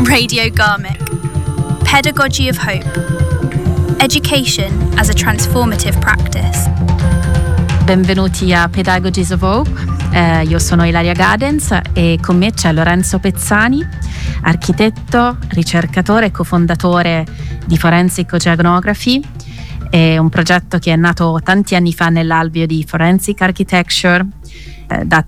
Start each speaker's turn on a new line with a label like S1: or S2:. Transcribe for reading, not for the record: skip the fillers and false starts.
S1: Radio Garmick. Pedagogy of Hope. Education as a transformative practice.
S2: Benvenuti a Pedagogies of Hope. Io sono Ilaria Gadens e con me c'è Lorenzo Pezzani, architetto, ricercatore e cofondatore di Forensic Oceanography. È un progetto che è nato tanti anni fa nell'alveo di Forensic Architecture, da